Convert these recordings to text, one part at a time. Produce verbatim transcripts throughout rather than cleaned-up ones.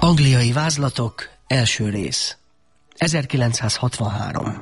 Angliai vázlatok, első rész. ezerkilencszázhatvanhárom.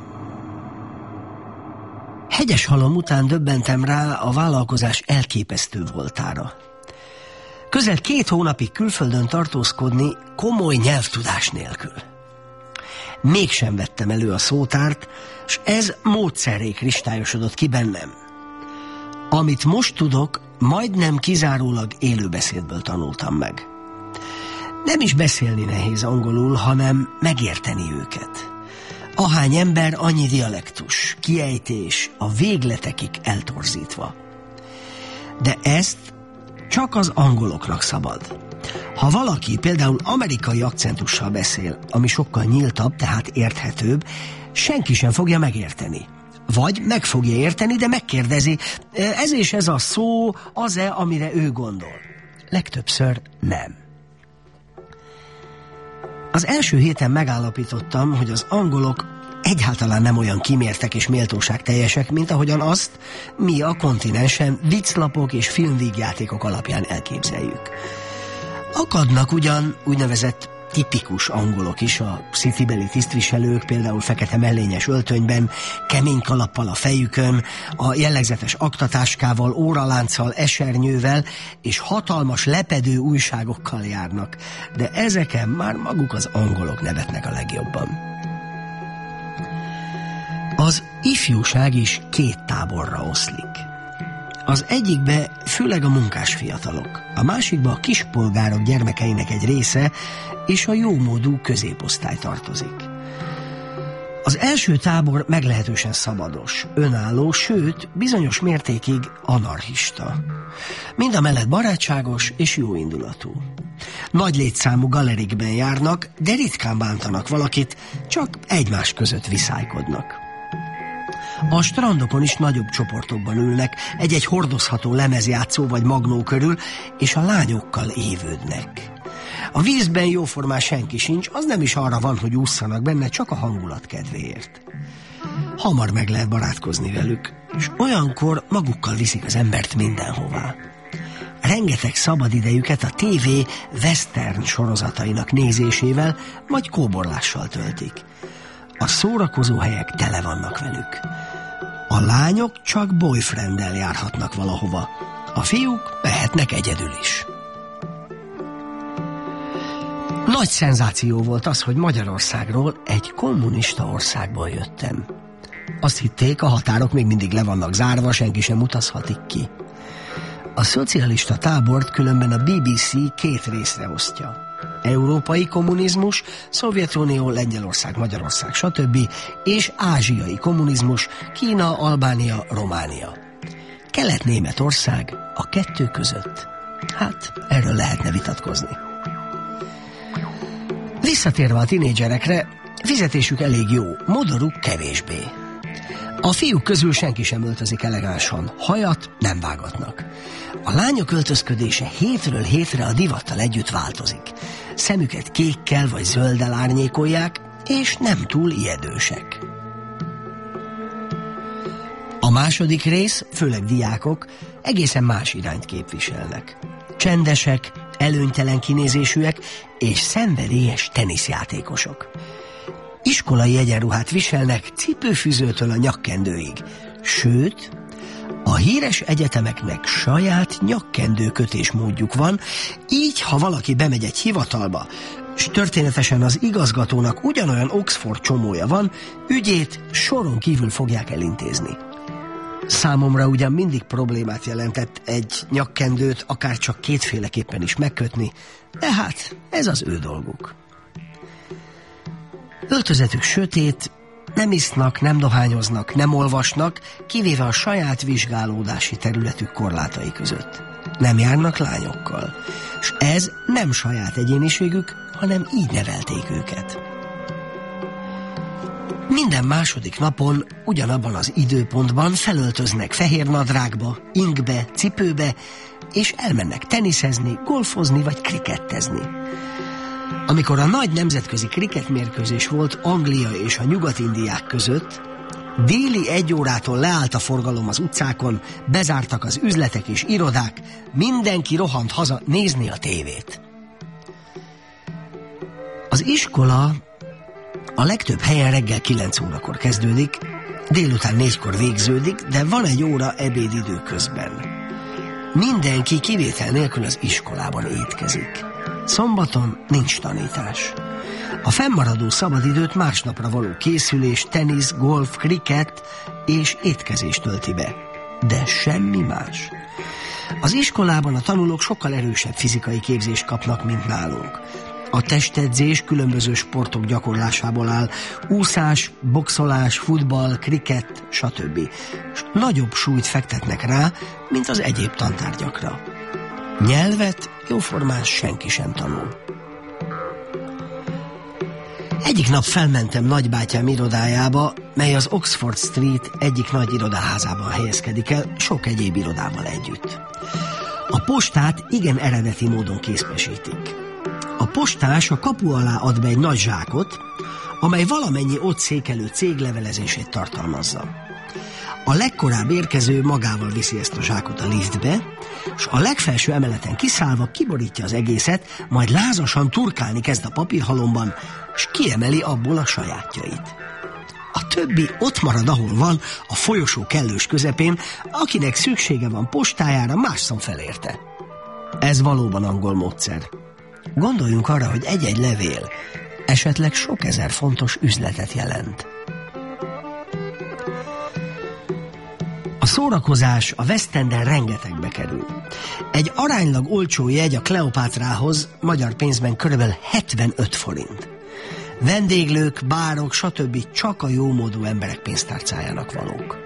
Hegyes halom után döbbentem rá a vállalkozás elképesztő voltára. Közel két hónapig külföldön tartózkodni komoly nyelvtudás nélkül. Mégsem vettem elő a szótárt, s ez módszerré kristályosodott ki bennem. Amit most tudok, majdnem kizárólag élőbeszédből tanultam meg. Nem is beszélni nehéz angolul, hanem megérteni őket. Ahány ember, annyi dialektus, kiejtés, a végletekig eltorzítva. De ezt csak az angoloknak szabad. Ha valaki például amerikai akcentussal beszél, ami sokkal nyíltabb, tehát érthetőbb, senki sem fogja megérteni. Vagy meg fogja érteni, de megkérdezi, ez és ez a szó az-e, amire ő gondol. Legtöbbször nem. Az első héten megállapítottam, hogy az angolok egyáltalán nem olyan kimértek és méltóságteljesek, mint ahogyan azt mi a kontinensen vicclapok és filmvígjátékok alapján elképzeljük. Akadnak ugyan úgynevezett tipikus angolok is, a citybeli tisztviselők, például fekete mellényes öltönyben, kemény kalappal a fejükön, a jellegzetes aktatáskával, óralánccal, esernyővel és hatalmas lepedő újságokkal járnak, de ezeken már maguk az angolok nevetnek a legjobban. Az ifjúság is két táborra oszlik. Az egyikbe főleg a munkás fiatalok, a másikba a kispolgárok gyermekeinek egy része és a jómódú középosztály tartozik. Az első tábor meglehetősen szabados, önálló, sőt, bizonyos mértékig anarchista. Mindamellett barátságos és jóindulatú. Nagy létszámú galerikben járnak, de ritkán bántanak valakit, csak egymás között viszálykodnak. A strandokon is nagyobb csoportokban ülnek, egy-egy hordozható lemezjátszó vagy magnó körül, és a lányokkal évődnek. A vízben jóformán senki sincs, az nem is arra van, hogy ússzanak benne, csak a hangulat kedvéért. Hamar meg lehet barátkozni velük, és olyankor magukkal viszik az embert mindenhová. Rengeteg szabadidejüket a tévé western sorozatainak nézésével vagy kóborlással töltik. A szórakozó helyek tele vannak velük. A lányok csak boyfrienddel járhatnak valahova. A fiúk mehetnek egyedül is. Nagy szenzáció volt az, hogy Magyarországról egy kommunista országból jöttem. Azt hitték, a határok még mindig le vannak zárva, senki sem utazhatik ki. A szocialista tábort különben a bé bé cé két részre osztja. Európai kommunizmus, Szovjetunió, Lengyelország, Magyarország, stb. És ázsiai kommunizmus, Kína, Albánia, Románia. Kelet-Németország a kettő között. Hát, erről lehetne vitatkozni. Visszatérve a tinédzserekre, fizetésük elég jó, modoruk kevésbé. A fiúk közül senki sem öltözik elegánsan, hajat nem vágatnak. A lányok öltözködése hétről hétre a divattal együtt változik. Szemüket kékkel vagy zölddel árnyékolják, és nem túl ijedősek. A második rész, főleg diákok, egészen más irányt képviselnek. Csendesek, előnytelen kinézésűek és szenvedélyes teniszjátékosok. Iskolai egyenruhát viselnek cipőfűzőtől a nyakkendőig, sőt, a híres egyetemeknek saját nyakkendőkötésmódjuk van, így ha valaki bemegy egy hivatalba, s történetesen az igazgatónak ugyanolyan Oxford csomója van, ügyét soron kívül fogják elintézni. Számomra ugyan mindig problémát jelentett egy nyakkendőt akár csak kétféleképpen is megkötni, de hát ez az ő dolguk. Öltözetük sötét, nem isznak, nem dohányoznak, nem olvasnak, kivéve a saját vizsgálódási területük korlátai között. Nem járnak lányokkal, és ez nem saját egyéniségük, hanem így nevelték őket. Minden második napon, ugyanabban az időpontban felöltöznek fehér nadrágba, ingbe, cipőbe, és elmennek teniszezni, golfozni vagy krikettezni. Amikor a nagy nemzetközi kriketmérkőzés volt Anglia és a Nyugat-Indiák között, déli egy órától leállt a forgalom az utcákon, bezártak az üzletek és irodák, mindenki rohant haza nézni a tévét. Az iskola a legtöbb helyen reggel kilenc órakor kezdődik, délután négykor végződik, de van egy óra ebédidő közben. Mindenki kivétel nélkül az iskolában étkezik. Szombaton nincs tanítás. A fennmaradó szabadidőt másnapra való készülés, tenisz, golf, kriket és étkezés tölti be. De semmi más. Az iskolában a tanulók sokkal erősebb fizikai képzést kapnak, mint nálunk. A testedzés különböző sportok gyakorlásából áll, úszás, boxolás, futball, kriket, stb. És nagyobb súlyt fektetnek rá, mint az egyéb tantárgyakra. Nyelvet jóformán senki sem tanul. Egyik nap felmentem nagybátyám irodájába, mely az Oxford Street egyik nagy irodaházában helyezkedik el, sok egyéb irodával együtt. A postát igen eredeti módon kézbesítik. A postás a kapu alá ad be egy nagy zsákot, amely valamennyi ott székelő cég levelezését tartalmazza. A legkorább érkező magával viszi ezt a zsákot a liftbe, és a legfelső emeleten kiszállva kiborítja az egészet, majd lázasan turkálni kezd a papírhalomban, és kiemeli abból a sajátjait. A többi ott marad, ahol van, a folyosó kellős közepén, akinek szüksége van postájára, másszon felérte. Ez valóban angol módszer. Gondoljunk arra, hogy egy-egy levél esetleg sok ezer fontos üzletet jelent. A szórakozás a West Enden rengetegbe kerül. Egy aránylag olcsó jegy a Kleopátrához magyar pénzben körülbelül hetvenöt forint. Vendéglők, bárok, stb. Csak a jómódú emberek pénztárcájának valók.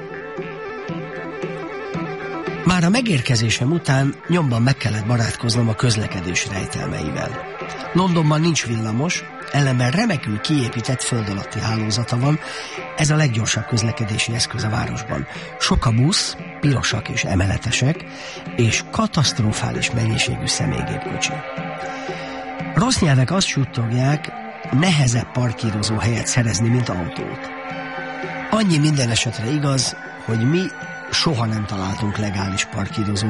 Már a megérkezésem után nyomban meg kellett barátkoznom a közlekedés rejtelmeivel. Londonban nincs villamos, ellenben remekül kiépített föld alatti hálózata van, ez a leggyorsabb közlekedési eszköz a városban. Sok a busz, pirosak és emeletesek, és katasztrofális mennyiségű személygépkocsi. Rossz nyelvek azt suttogják, nehezebb parkírozó helyet szerezni, mint autót. Annyi minden esetre igaz, hogy mi soha nem találtunk legális parkírozó